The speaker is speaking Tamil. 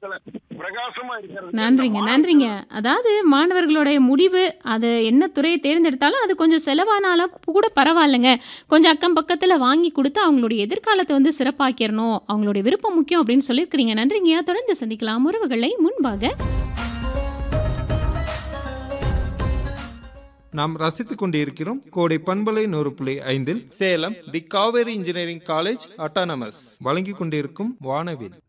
எதிர்காலத்துல பிரகாசமா இருக்கிறது நன்றிங்க, நன்றிங்க. அதாவது மாணவர்களுடைய முடிவு, அது என்ன துறைய தேர்ந்தெடுத்தாலும், அது கொஞ்சம் செலவானாலும் கூட பரவாயில்லங்க. கொஞ்சம் அக்கம் பக்கத்துல வாங்கி குடுத்து, அவங்களுடைய எதிர்காலத்த வந்து சிறப்பாக்கிறணும். அவங்களுடைய விருப்பம் முக்கியம் அப்படின்னு சொல்லியிருக்கிறீங்க. நன்றிங்கய்யா. தொடர்ந்து சந்திக்கலாம். உறவுகளை முன்பாக நாம் ரசித்துக் கொண்டிருக்கிறோம் கோடை பண்பலை 100.5 சேலம் தி காவேரி இன்ஜினியரிங் காலேஜ் அட்டானமஸ் வழங்கிக் கொண்டிருக்கும் வானவில்.